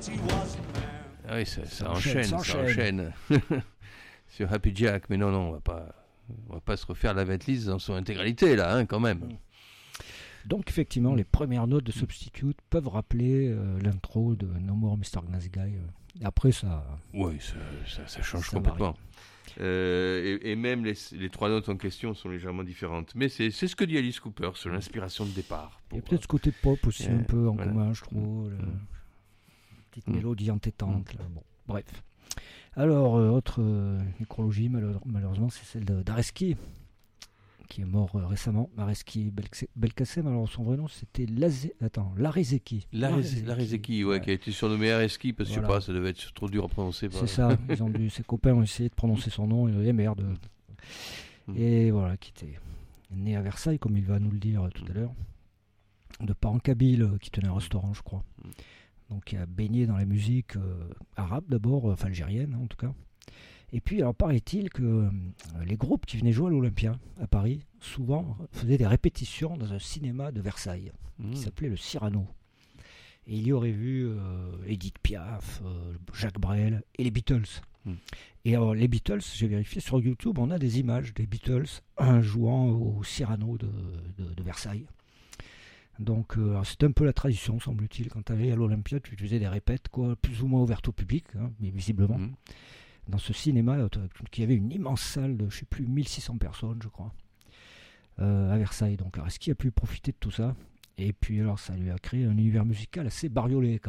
Ah oui, ça enchaîne. Sur Happy Jack, mais non, on va pas se refaire la Ventlist dans son intégralité, là, hein, quand même. Donc, effectivement, les premières notes de Substitute peuvent rappeler l'intro de No More Mr. Nice Guy. Après, ça... Oui, ça change complètement. Et même les trois notes en question sont légèrement différentes. Mais c'est ce que dit Alice Cooper sur l'inspiration de départ. Il y a peut-être ce côté pop aussi un peu en commun, je trouve. Petite mélodie entêtante. Là. Bon, bref. Alors, autre nécrologie, malheureusement, c'est celle d'Areski, qui est mort récemment. Areski Belkacem, alors son vrai nom, c'était Larizeki. Larizeki, ouais, qui a été surnommé Areski, parce que je sais pas, ça devait être trop dur à prononcer. C'est ça, ses copains ont essayé de prononcer son nom, et merde. Et voilà, qui était né à Versailles, comme il va nous le dire tout à l'heure, de parents kabyles qui tenaient un restaurant, je crois. Donc il a baigné dans la musique arabe d'abord, enfin algérienne en tout cas. Et puis alors paraît-il que les groupes qui venaient jouer à l'Olympia à Paris, souvent faisaient des répétitions dans un cinéma de Versailles, qui s'appelait le Cyrano. Et il y aurait vu Edith Piaf, Jacques Brel et les Beatles. Et alors les Beatles, j'ai vérifié sur YouTube, on a des images des Beatles jouant au Cyrano de Versailles. Donc c'était un peu la tradition, semble-t-il. Quand tu allais à l'Olympia, tu faisais des répètes, quoi, plus ou moins ouvertes au public, hein, mais visiblement. Dans ce cinéma, qui avait une immense salle de, je sais plus, 1600 personnes, je crois, à Versailles. Donc, est-ce qu'il a pu profiter de tout ça ? Et puis, alors, ça lui a créé un univers musical assez bariolé,